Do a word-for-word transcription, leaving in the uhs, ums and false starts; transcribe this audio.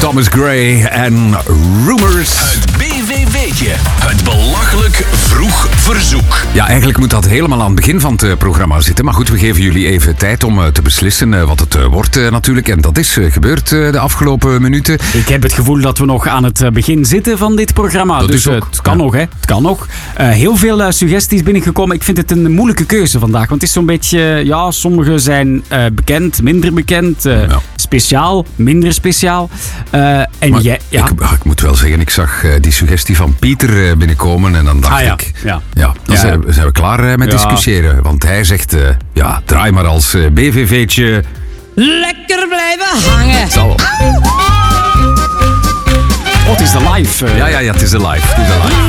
Thomas Gray en Rumors. Het B V V'tje. Het belachelijk vroeg verzoek. Ja, eigenlijk moet dat helemaal aan het begin van het uh, programma zitten. Maar goed, we geven jullie even tijd om uh, te beslissen uh, wat het uh, wordt uh, natuurlijk. En dat is uh, gebeurd uh, de afgelopen minuten. Ik heb het gevoel dat we nog aan het begin zitten van dit programma. Dat dus is ook, uh, het kan ja. nog, hè. Het kan nog. Uh, heel veel uh, suggesties binnengekomen. Ik vind het een moeilijke keuze vandaag. Want het is zo'n beetje... Ja, sommige zijn uh, bekend, minder bekend. Uh, Ja. Speciaal, minder speciaal. Uh, en Maar jij... Ja. ik, ik moet wel zeggen, ik zag uh, die suggestie van Pieter uh, binnenkomen. En dan dacht Ah, ja. ik... Ja. Ja, dan Ja. Zijn, we, zijn we klaar uh, met Ja. discussiëren. Want hij zegt, uh, ja, draai maar als uh, B V V'tje. Lekker blijven hangen. Zal wel. Oh, het is de live. Uh, Ja, ja, ja, het is de live. Het is de live.